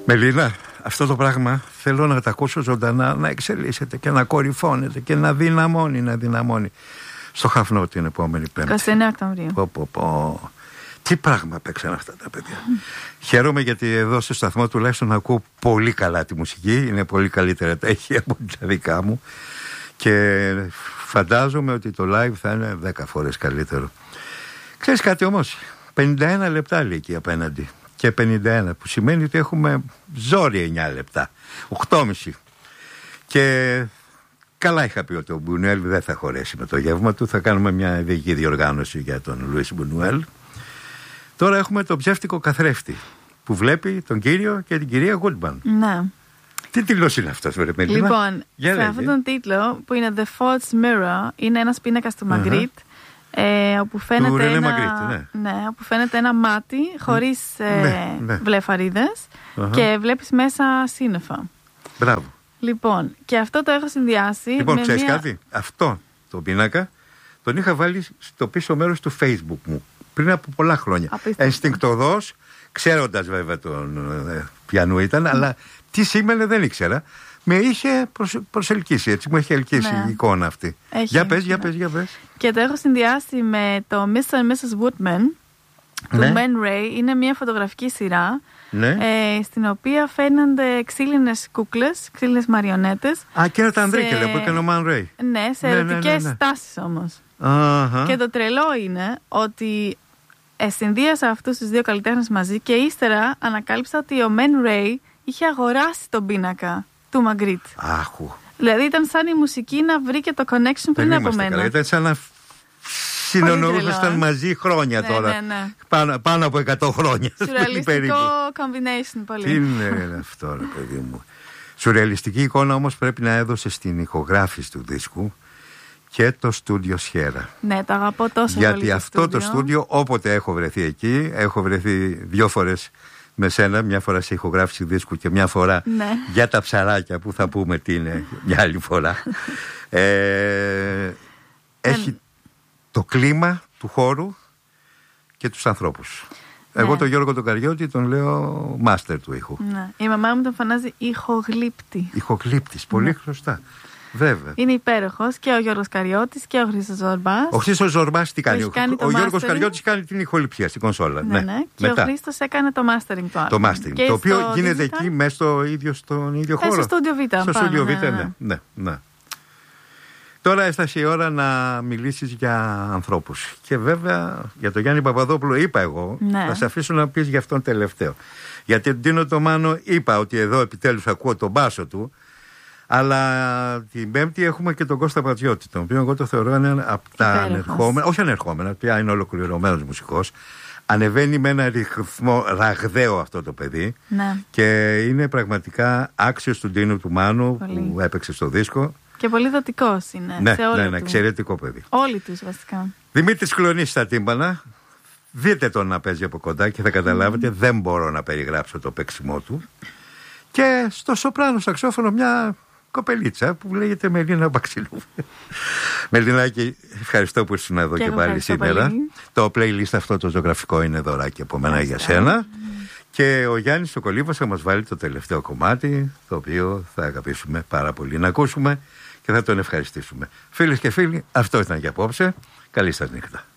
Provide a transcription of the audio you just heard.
Μελίνα, αυτό το πράγμα θέλω να τα ακούσω ζωντανά, να εξελίσσεται και να κορυφώνεται και να δυναμώνει στο Χαφνό την επόμενη Πέμπτη. 29 Οκτωβρίου. Τι πράγμα παίξαν αυτά τα παιδιά. Χαίρομαι γιατί εδώ στο σταθμό τουλάχιστον ακούω πολύ καλά τη μουσική. Είναι πολύ καλύτερα τα έχει από τα δικά μου. Και φαντάζομαι ότι το live θα είναι 10 φορές καλύτερο. Ξέρεις κάτι όμως, 51 λεπτά λέει εκεί απέναντι. Και 51 που σημαίνει ότι έχουμε ζόρι 9 λεπτά, 8,5. Και καλά είχα πει ότι ο Μπουνουέλ δεν θα χωρέσει με το γεύμα του. Θα κάνουμε μια ειδική διοργάνωση για τον Λουίς Μπουνουέλ. Τώρα έχουμε τον ψεύτικο καθρέφτη που βλέπει τον κύριο και την κυρία Γκούντμαν. Ναι. Τι τίτλος είναι αυτός, βρε Μελίνα? Λοιπόν, σε αυτόν τον τίτλο που είναι The False Mirror, είναι ένας πίνακας του Μαγκρίτ, όπου φαίνεται ένα μάτι χωρίς βλεφαρίδες και βλέπεις μέσα σύννεφα. Μπράβο. Λοιπόν, και αυτό το έχω συνδυάσει. Λοιπόν, ξέρεις κάτι? Αυτό το πίνακα τον είχα βάλει στο πίσω μέρος του Facebook μου πριν από πολλά χρόνια. Ενστικτωδώς, ξέροντας βέβαια τον ποιανού ήταν, αλλά τι σήμαινε δεν ήξερα. Με είχε προσελκύσει, έτσι μου έχει ελκύσει η εικόνα αυτή. Για πες. Και το έχω συνδυάσει με το Mr. and Mrs. Woodman του Man Ray. Είναι μια φωτογραφική σειρά στην οποία φαίνονται ξύλινες κούκλες, ξύλινες μαριονέτες. Και ένα τα Ανδρίκελε που έκανε ο Man Ray. Ναι, σε ερωτικές στάσεις όμως. Και το τρελό είναι ότι συνδύασα αυτούς τους δύο καλλιτέχνες μαζί και ύστερα ανακάλυψα ότι ο Man Ray είχε αγοράσει τον πίνακα του Μαγκρίτ. Άχου. Δηλαδή ήταν σαν η μουσική να βρήκε το connection πριν από μένα. Καλά. Ήταν σαν να συνονορούσασταν μαζί χρόνια τώρα. Ναι. Πάνω από 100 χρόνια. Σουρεαλιστικό combination πολύ. Τι είναι αυτό, ρε παιδί μου. Σουρεαλιστική εικόνα όμως πρέπει να έδωσε στην ηχογράφηση του δίσκου και το στούντιο Σιέρα. Ναι, το αγαπώ τόσο γιατί πολύ. Γιατί αυτό το στούντιο, όποτε έχω βρεθεί εκεί, έχω βρεθεί 2 φορές με σένα, μια φορά σε ηχογράφηση δίσκου και μια φορά για τα ψαράκια που θα πούμε τι είναι μια άλλη φορά. Έχει το κλίμα του χώρου και τους ανθρώπους. Εγώ τον Γιώργο τον Καριώτη τον λέω μάστερ του ήχου. Ναι. Η μαμά μου τον φωνάζει ηχογλύπτη. Ηχογλύπτης, πολύ χρωστά. Βέβαια. Είναι υπέροχος και ο Γιώργος Καριώτης και ο Χρήστος Ζορμπάς. Ο Χρήστος Ζορμπάς τι κάνει? Ο Γιώργος Καριώτης κάνει την ηχοληψία στην κονσόλα. Ναι. Και μετά ο Χρήστος έκανε το mastering του άλλου. Το mastering. Το οποίο γίνεται εκεί μέσα στον ίδιο χώρο. Στο στούντιο Β. Στο στούντιο Β, ναι. Τώρα έφτασε η ώρα να μιλήσεις για ανθρώπους. Και βέβαια για τον Γιάννη Παπαδόπουλο είπα εγώ, θα σε αφήσω να πεις για αυτόν τελευταίο. Γιατί τον Τίνο το Μάνο είπα ότι εδώ επιτέλους ακούω τον μπάσο του. Αλλά την Πέμπτη έχουμε και τον Κώστα Πατζιώτη, τον οποίο εγώ το θεωρώ ένα από τα ανερχόμενα, όχι ανερχόμενα, πια είναι ολοκληρωμένος μουσικός. Ανεβαίνει με ένα ρυθμό ραγδαίο αυτό το παιδί και είναι πραγματικά άξιος του Ντίνου του Μάνου που έπαιξε στο δίσκο. Και πολύ δοτικός είναι σε όλο ναι, εξαιρετικό παιδί. Όλοι τους βασικά. Δημήτρης Κλονής στα τύμπανα. Δείτε τον να παίζει από κοντά και θα καταλάβετε δεν μπορώ να περιγράψω το παίξιμό του. Και στο σοπράνο σαξόφωνο μια κοπελίτσα που λέγεται Μελίνα Μπαξιλού. Μελινάκη, ευχαριστώ που ήσουν εδώ και πάλι σήμερα. Πολύ. Το playlist αυτό το ζωγραφικό είναι δωράκι από μένα για σένα. Και ο Γιάννης ο Κολύβος θα μας βάλει το τελευταίο κομμάτι, το οποίο θα αγαπήσουμε πάρα πολύ να ακούσουμε και θα τον ευχαριστήσουμε. Φίλες και φίλοι, αυτό ήταν για απόψε. Καλή σας νύχτα.